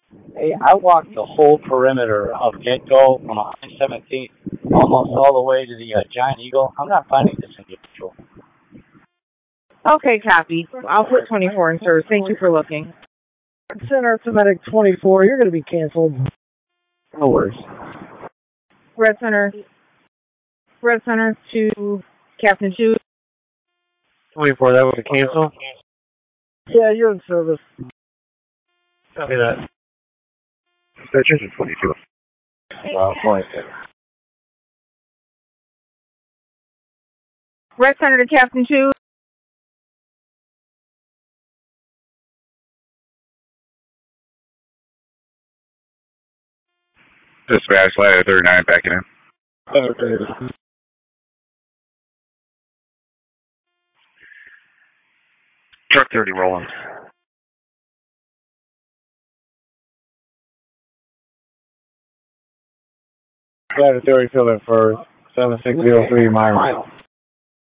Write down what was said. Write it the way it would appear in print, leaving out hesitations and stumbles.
Hey, I walked the whole perimeter of Get-Go from 117th almost all the way to the Giant Eagle. I'm not finding this individual. Okay, copy. I'll put 24 in service. Thank you for looking. Center to medic 24. You're going to be canceled. No worries. Red Center to Captain Chu. 24, that was a cancel? Yeah, you're in service. Copy that. Dispatchers are 22. 26. Red Center to Captain Chu. Dispatch, ladder 39, backing in. Truck 30 rolling. Ladder 30 filling for 7603 Myron.